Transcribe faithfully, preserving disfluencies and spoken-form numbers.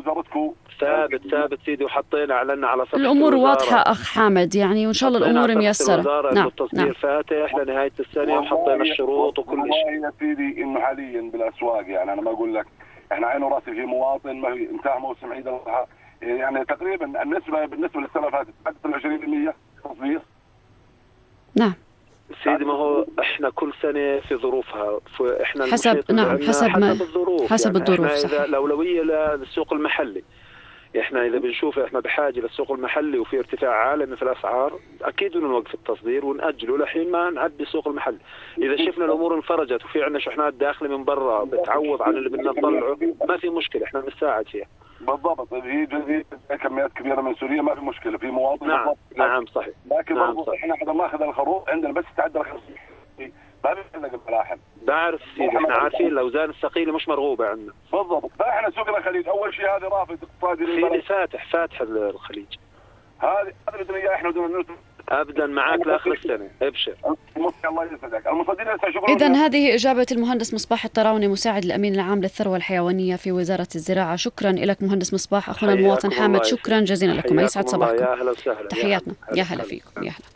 وزارتكم ثابت ثابت سيدي، وحطينا اعلنا على صفحه الامور الوزارة. واضحه اخ حامد يعني، وان شاء الله الامور ميسره. نعم نعم التصدير فاتح لنهايه السنه وحطينا الشروط وكل شيء. والله يا سيدي انه حاليا بالاسواق يعني انا ما اقول لك احنا عين وراسي في مواطن ما هي انتهى موسم عيد الاضحى يعني تقريبا النسبه بالنسبه للسنه اللي فاتت تعدت عشرين بالمئة تصدير. نعم سيدي ما هو احنا كل سنه في ظروفها، احنا حسب نعم حسب حسب ما الظروف حسب يعني الظروف احنا صحيح. اذا الاولويه للسوق المحلي، احنا اذا بنشوف احنا بحاجه للسوق المحلي وفي ارتفاع عالمي في الاسعار اكيد بدنا نوقف التصدير وناجله لحين ما نعدي السوق المحلي. اذا شفنا الامور انفرجت وفي عندنا شحنات داخله من برا بتعوض عن اللي بدنا نطلعه ما في مشكله، احنا بنساعد فيها. بالضبط هي جزيره كميات كبيره من سوريا ما في مشكله في مواطن. نعم نعم صحيح. لكن نعم برضه صحيح. احنا اذا ما اخذ الخروف عندنا بس تعدى خمسين ما بنلقى الملاحم. بعرف سيدي احنا عارفين الاوزان الثقيله مش مرغوبه عندنا. بالضبط فاحنا سوقنا الخليج اول شيء هذه رافد اقتصادي سيدي فاتح فاتح الخليج. هذه هذا بدنا اياه احنا بدنا نرتب ابدا معك لاخر السنه ابشر. الله يسعدك. المصدرين هسه شكرا. اذا هذه اجابه المهندس مصباح الطراوني مساعد الامين العام للثروه الحيوانيه في وزاره الزراعه. شكرا لك مهندس مصباح. اخونا المواطن حامد شكرا جزيلا لكم. يسعد صباحكم. يا اهلا وسهلا. تحياتنا. يا هلا فيكم. يا هلا.